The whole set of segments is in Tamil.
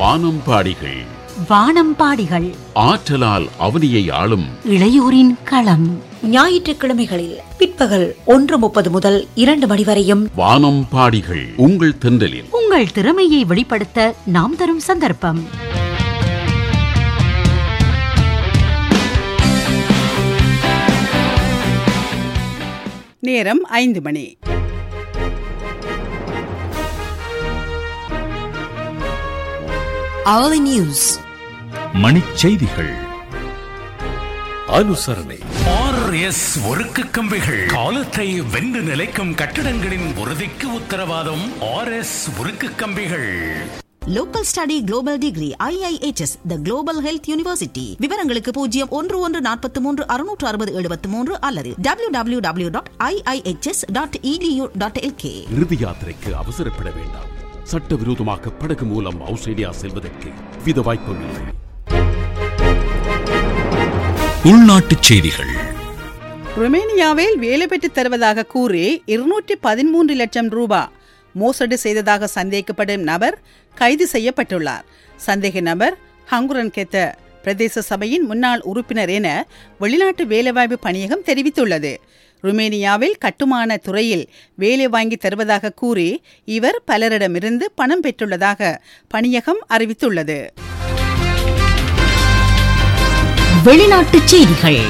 வானம்பாடிகள். வானம்பாடிகள் ஆற்றலால் அவனியை ஆளும் இளையோரின் களம். ஞாயிற்றுக்கிழமைகளில் பிற்பகல் 1:30 முதல் 2 மணி வரையும் வானம்பாடிகள் உங்கள் தென்றலில். உங்கள் திறமையை வெளிப்படுத்த நாம் தரும் சந்தர்ப்பம். நேரம் 5 மணி. Hourly News. மணிச்செய்திகள். அனுசரணை. RS ஒருக்கு கம்பிகள் காலத்தை வென்று நிலைக்கும் கட்டிடங்களின் உறுதிக்கு உத்தரவாதம். RS ஒருக்கு கம்பிகள். Local Study Global Degree IIHS The Global Health University. விவரங்களுக்கு 0113636073 அல்லது www.iihs.edu.lk. இறுதி யாத்திரைக்கு அவசரப்பட வேண்டாம். சட்டவிரோதமாக படகு மூலம் ஆஸ்திரேலியா செல்வதற்கு வித வாய்ப்புமில்லை. உள்நாட்டுச் செய்திகள். ருமேனியாவில் வேலை பெற்றுத் தருவதாக கூறி 213 லட்சம் ரூபாய் மோசடி செய்ததாக சந்தேகிக்கப்படும் நபர் கைது செய்யப்பட்டுள்ளார். சந்தேக நபர் ஹங்குரன் கெத்த பிரதேச சபையின் முன்னாள் உறுப்பினர் என வெளிநாட்டு வேலைவாய்ப்பு பணியகம் தெரிவித்துள்ளது. ருமேனியாவில் கட்டுமான துறையில் வேலை வாங்கி தருவதாக கூறி இவர் பலரிடமிருந்து பணம் பெற்றுள்ளதாக பணியகம் அறிவித்துள்ளது. வெளிநாட்டுச் செய்திகள்.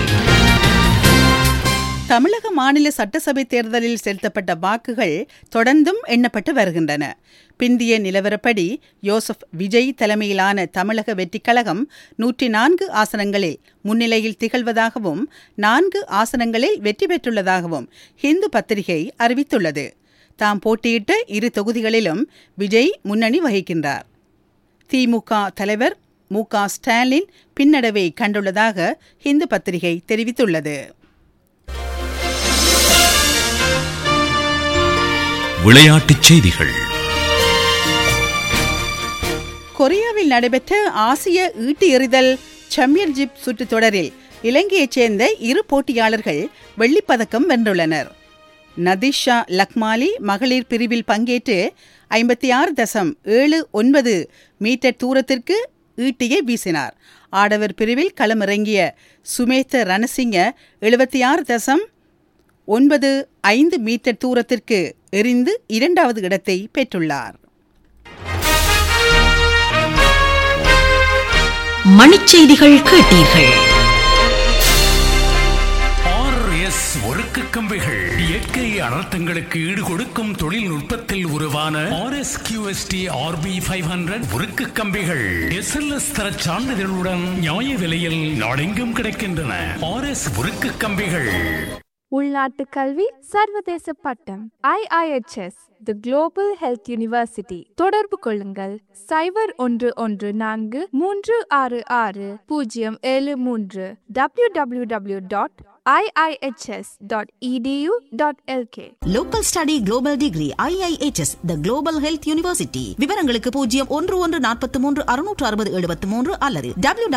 தமிழக மாநில சட்டசபை தேர்தலில் செலுத்தப்பட்ட வாக்குகள் தொடர்ந்தும் எண்ணப்பட்டு வருகின்றன. பிந்திய நிலவரப்படி யோசப் விஜய் தலைமையிலான தமிழக வெற்றிக் கழகம் 104 ஆசனங்களில் முன்னிலையில் திகழ்வதாகவும் 4 ஆசனங்களில் வெற்றி பெற்றுள்ளதாகவும் ஹிந்து பத்திரிகை அறிவித்துள்ளது. தாம் போட்டியிட்ட 2 தொகுதிகளிலும் விஜய் முன்னணி வகிக்கின்றார். திமுக தலைவர் மு.க. ஸ்டாலின் பின்னடைவை கண்டுள்ளதாக ஹிந்து பத்திரிகை தெரிவித்துள்ளது. விளையாட்டுச் செய்திகள். கொரியாவில் நடைபெற்ற ஆசிய ஈட்டி எறிதல் சாம்பியன்ஷிப் சுற்றுத் தொடரில் இலங்கையைச் சேர்ந்த 2 போட்டியாளர்கள் வெள்ளிப்பதக்கம் வென்றுள்ளனர். நதிஷா லக்மாலி மகளிர் பிரிவில் பங்கேற்று 56.79 மீட்டர் தூரத்திற்கு ஈட்டியை வீசினார். ஆடவர் பிரிவில் களமிறங்கிய சுமேத்த ரணசிங்க 76.95 மீட்டர் தூரத்திற்கு எறிந்து 2வது இடத்தை பெற்றுள்ளார். மணிச்செய்திகள் கேட்டீர்கள். RS ஒருக்கு கம்பிகள் இயற்கை அனர்த்தங்களுக்கு ஈடு கொடுக்கும் தொழில்நுட்பத்தில் உருவான RSQST RB500 உருக்கு கம்பிகள் SLS தர சான்றிதழுடன் நியாய விலையில் நாடெங்கும் கிடைக்கின்றன. RS உருக்கு கம்பிகள். உள்நாட்டு கல்வி சர்வதேச பட்டம் IIHS The Global Health University. தொடர்பு கொள்ளுங்கள் 0113636073 www.iihs.edu.lk. Local Study Global Degree IIHS The Global Health University. விவரங்களுக்கு 0113636073 அல்லது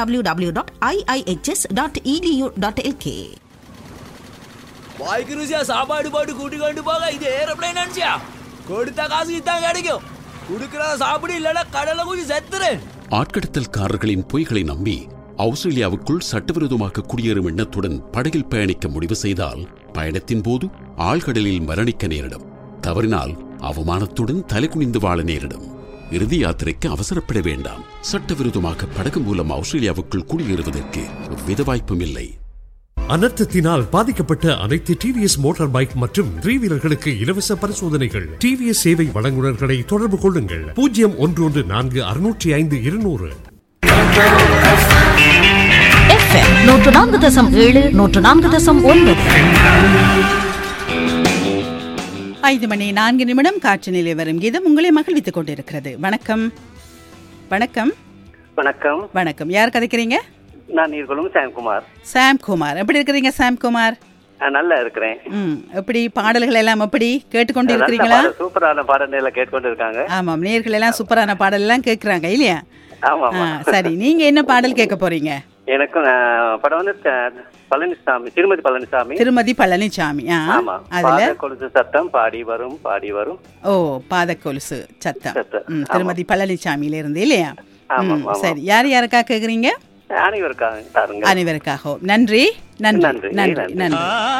www.iihs.edu.lk. வாய்க்கு ருசியா சாப்பாடு போட்டு கூட்டி கொண்டு போக இது ஏரோப்ளைன் நினைச்சியா? கொடுத்த காசு இதான் கிடைக்கும். கொடுக்கிற சாப்பிடு இல்லைன்னா கடலை குஞ்சு செத்துரு. ஆட்கடத்தல்காரர்களின் பொய்களை நம்பி ஆஸ்திரேலியாவுக்குள் சட்டவிரோதமாக குடியேறும் எண்ணத்துடன் படகில் பயணிக்க முடிவு செய்தால் பயணத்தின் போது ஆழ்கடலில் மரணிக்க நேரிடும். தவறினால் அவமானத்துடன் தலைகுனிந்து வாழ நேரிடும். இறுதி யாத்திரைக்கு அவசரப்பட வேண்டாம். சட்டவிரோதமாக படகு மூலம் ஆஸ்திரேலியாவுக்குள் குடியேறுவதற்கு வித வாய்ப்பும் இல்லை. அனர்த்தத்தினால் பாதிக்கப்பட்ட அனைத்து டிவிஎஸ் மோட்டார் பைக் மற்றும் 3 வீலர்களுக்கு இலவச பரிசோதனைகள். டிவிஎஸ் சேவை வழங்குநர்களை தொடர்பு கொள்ளுங்கள். 0114605200. FM 104.7 104.9. 5 மணி 4 நிமிடம். காற்று நிலை வரும் கீதம் உங்களை மகிழ்வித்துக் கொண்டிருக்கிறது. வணக்கம். வணக்கம். வணக்கம். வணக்கம். யார் கதைக்கிறீங்க? நான் நீர்குளம் சாம்குமார். சாம்குமார், எப்படி இருக்கிறீங்க சாம்குமார்? நல்லா இருக்கிறேன். எப்படி பாடல்கள் எல்லாம் எப்படி கேட்டுக்கொண்டு இருக்கிறீங்களா? சூப்பரான பாடல்களை கேட்டுக்கொண்டு இருக்காங்க. ஆமாம், நேயர்கள் எல்லாம் சூப்பரான பாடல் எல்லாம் கேட்கறாங்க இல்லையா? ஆமா. சரி, நீங்க என்ன பாடல் கேட்க போறீங்க? எனக்கும் படம் வந்து பழனிசாமி, திருமதி பழனிசாமி. அதுல கொலுசு சத்தம் பாடி வரும். ஓ, பாத கொலுசு சத்தம் திருமதி பழனிசாமியில இருந்து இல்லையா? சரி, யாருக்காக கேக்குறீங்க? அனைவருக்காக. அனைவருக்காக. நன்றி நன்றி நன்றி நன்றி.